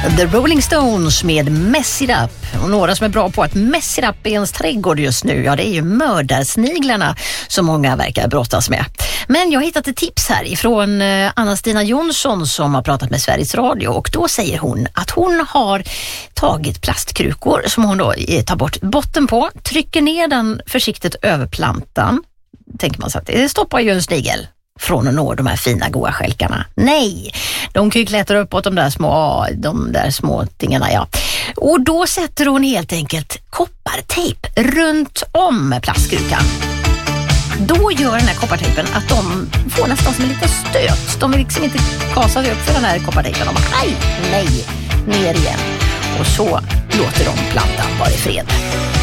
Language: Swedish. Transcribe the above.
The Rolling Stones med Mess It Up. Och några som är bra på att mess it up i ens trädgård just nu, ja, det är ju mördarsniglarna som många verkar brottas med. Men jag har hittat ett tips här ifrån Anna-Stina Jonsson som har pratat med Sveriges Radio, och då säger hon att hon har tagit plastkrukor som hon då tar bort botten på, trycker ner den försiktigt över plantan. Tänker man så att det stoppar ju en snigel från att nå de här fina goda skälkarna. Nej, de kan ju klättra uppåt de där små tingarna, ja. Och då sätter hon helt enkelt koppartejp runt om plastkrukan. Då gör den här koppartejpen att de får nästan som en liten stöt. De vill liksom inte kasa sig upp för den här koppartejpen. De bara, nej, ner igen. Och så låter de plantan vara i fred.